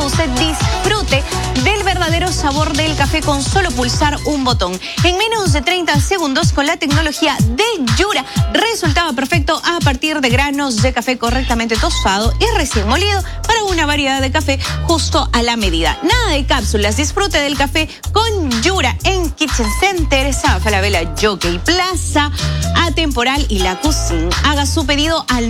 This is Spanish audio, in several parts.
usted disfrute del verdadero sabor del café con solo pulsar un botón. En menos de 30 segundos con la tecnología de Yura, resultado perfecto a partir de granos de café correctamente tostado y recién molido para una variedad de café justo a la medida. Nada de cápsulas, disfrute del café con Yura en Kitchen Center, San Falabella, Jockey Plaza, Atemporal y La Cuisine. Haga su pedido al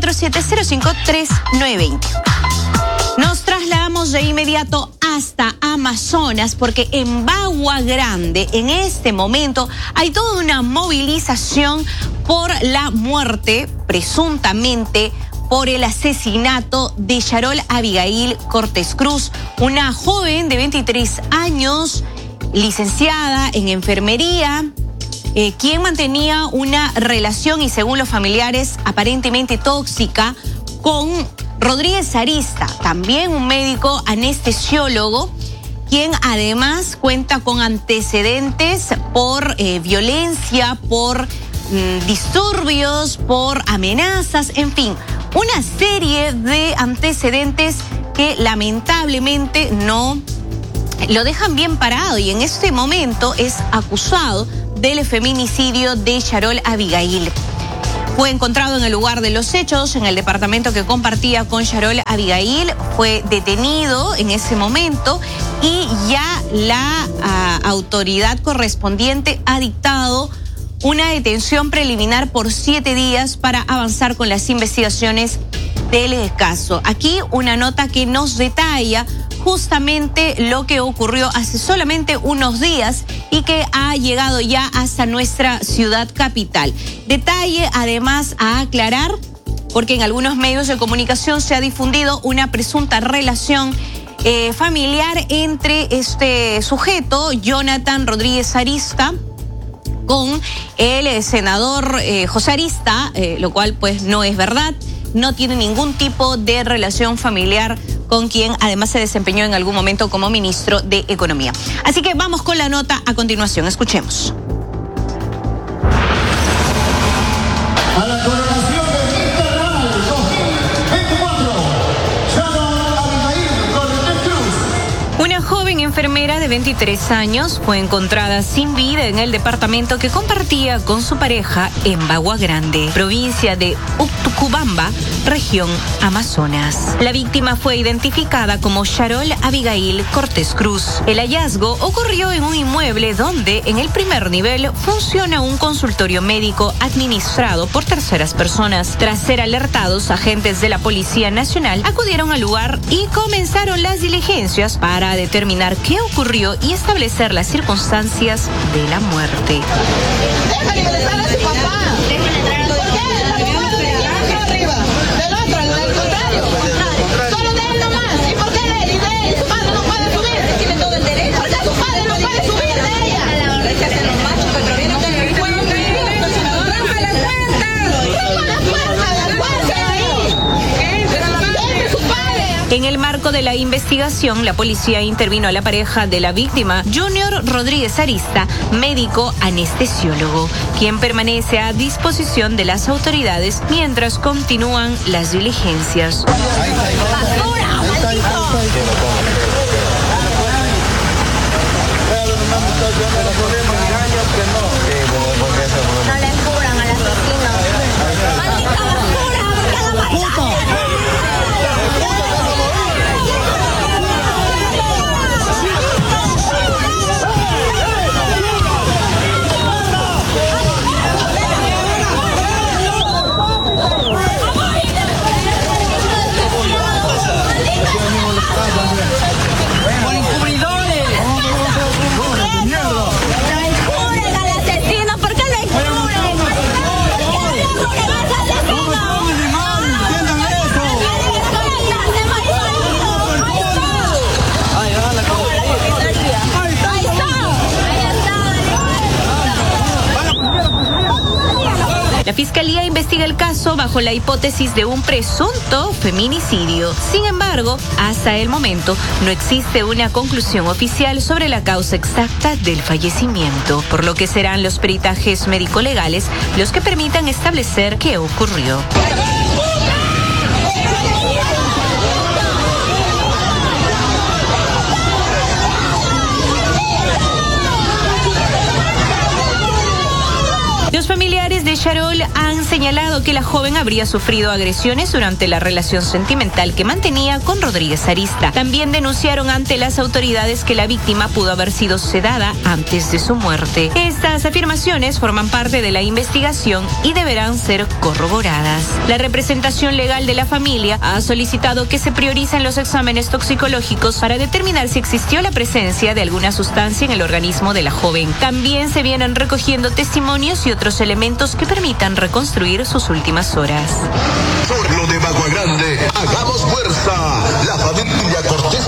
947-053920. Nos trasladamos de inmediato hasta Amazonas porque en Bagua Grande en este momento hay toda una movilización por la muerte, presuntamente por el asesinato de Yarol Abigail Cortés Cruz, una joven de 23 años, licenciada en enfermería, quien mantenía una relación y según los familiares aparentemente tóxica con Rodríguez Arista, también un médico anestesiólogo, quien además cuenta con antecedentes por violencia, por disturbios, por amenazas, en fin, una serie de antecedentes que lamentablemente no lo dejan bien parado y en este momento es acusado del feminicidio de Yarol Abigail. Fue encontrado en el lugar de los hechos, en el departamento que compartía con Yarol Abigail, fue detenido en ese momento y ya la autoridad correspondiente ha dictado una detención preliminar por 7 días para avanzar con las investigaciones del caso. Aquí una nota que nos detalla justamente lo que ocurrió hace solamente unos días y que ha llegado ya hasta nuestra ciudad capital. Detalle además a aclarar, porque en algunos medios de comunicación se ha difundido una presunta relación familiar entre este sujeto, Jonathan Rodríguez Arista, con el senador José Arista, lo cual pues no es verdad. No tiene ningún tipo de relación familiar con quien además se desempeñó en algún momento como ministro de Economía. Así que vamos con la nota a continuación. Escuchemos. A la coronación de Miss Terral 2024, Yarol Abigail Cortés Cruz. Una joven enfermera de 23 años fue encontrada sin vida en el departamento que compartía con su pareja en Bagua Grande, provincia de Utucubamba, región Amazonas. La víctima fue identificada como Yarol Abigail Cortés Cruz. El hallazgo ocurrió en un inmueble donde en el primer nivel funciona un consultorio médico administrado por terceras personas. Tras ser alertados, agentes de la Policía Nacional acudieron al lugar y comenzaron las diligencias para determinar qué ocurrió y establecer las circunstancias de la muerte. Déjale ingresar a su papá. Déjale entrar. ¿Por qué? Arriba. Del otro, al contrario. Solo de él nomás. ¿Y por qué de él? Y de él. Su padre no puede subir. Tiene todo el derecho. ¿Por qué su padre no puede subir de ella? A la orden que hacen los machos, pero vienen con el fuego. ¡Rompa la puerta! ¡Rompa la puerta! ¡La puerta ahí! ¡Ese es su padre! En el marco de la investigación, la policía intervino a la pareja de la víctima, Junior Rodríguez Arista, médico anestesiólogo, quien permanece a disposición de las autoridades mientras continúan las diligencias. No le cubran al asesino. ¡Maldita basura! ¿Por qué la mataste? La Fiscalía investiga el caso bajo la hipótesis de un presunto feminicidio. Sin embargo, hasta el momento no existe una conclusión oficial sobre la causa exacta del fallecimiento, por lo que serán los peritajes médico-legales los que permitan establecer qué ocurrió. Charol han señalado que la joven habría sufrido agresiones durante la relación sentimental que mantenía con Rodríguez Arista. También denunciaron ante las autoridades que la víctima pudo haber sido sedada antes de su muerte. Estas afirmaciones forman parte de la investigación y deberán ser corroboradas. La representación legal de la familia ha solicitado que se prioricen los exámenes toxicológicos para determinar si existió la presencia de alguna sustancia en el organismo de la joven. También se vienen recogiendo testimonios y otros elementos que permitan reconstruir sus últimas horas. Por lo de Bagua Grande, hagamos fuerza. La familia Cortés